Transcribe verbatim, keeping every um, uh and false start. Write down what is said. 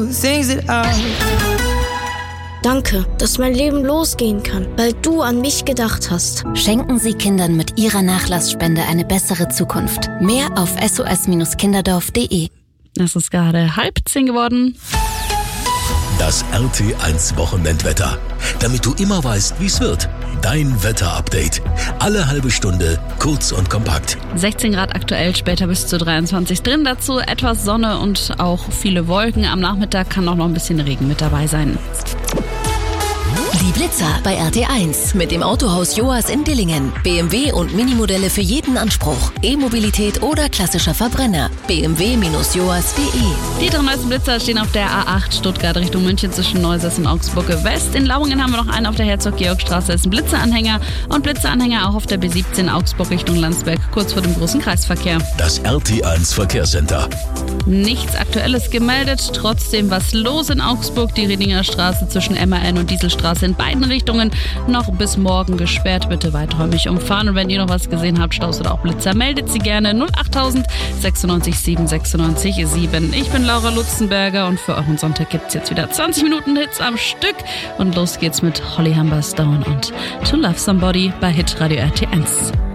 Danke, dass mein Leben losgehen kann, weil du an mich gedacht hast. Schenken Sie Kindern mit Ihrer Nachlassspende eine bessere Zukunft. Mehr auf s o s kinderdorf punkt d e. Es ist gerade halb zehn geworden. Das R T eins Wochenendwetter. Damit du immer weißt, wie es wird. Dein Wetterupdate. Alle halbe Stunde, kurz und kompakt. sechzehn Grad aktuell, später bis zu dreiundzwanzig drin. Dazu etwas Sonne und auch viele Wolken. Am Nachmittag kann auch noch ein bisschen Regen mit dabei sein. Die Blitzer bei R T eins mit dem Autohaus Joas in Dillingen. B M W und Minimodelle für jeden Anspruch. E-Mobilität oder klassischer Verbrenner. b m w Bindestrich joas punkt d e. Die drei neuesten Blitzer stehen auf der A acht Stuttgart Richtung München zwischen Neusäß und Augsburg West. In Lauingen haben wir noch einen auf der Herzog-Georg-Straße, ist ein Blitzeranhänger. Und Blitzeranhänger auch auf der B siebzehn Augsburg Richtung Landsberg, kurz vor dem großen Kreisverkehr. Das R T eins Verkehrscenter. Nichts Aktuelles gemeldet, trotzdem was los in Augsburg. Die Riedinger Straße zwischen M A N und Dieselstraße in beiden Richtungen noch bis morgen gesperrt. Bitte weiträumig umfahren. Und wenn ihr noch was gesehen habt, Staus oder auch Blitzer, meldet sie gerne null achttausend sechsundneunzig sieben sechsundneunzig sieben. Ich bin Laura Lutzenberger und für euren Sonntag gibt es jetzt wieder zwanzig Minuten Hits am Stück. Und los geht's mit Holly Humberstone und To Love Somebody bei Hitradio R T eins.